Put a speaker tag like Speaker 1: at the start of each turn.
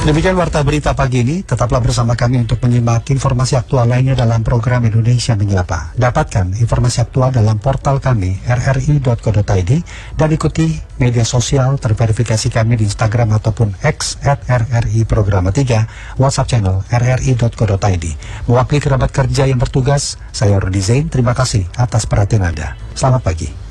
Speaker 1: Demikian warta berita pagi ini. Tetaplah bersama kami untuk menyimak informasi aktual lainnya dalam program Indonesia Menyapa. Dapatkan informasi aktual dalam portal kami rri.co.id dan ikuti media sosial terverifikasi kami di Instagram ataupun X @RRI Programa 3, WhatsApp channel rri.co.id. Mewakili kerabat kerja yang bertugas, saya Rudi Zain. Terima kasih atas perhatian Anda. Selamat pagi.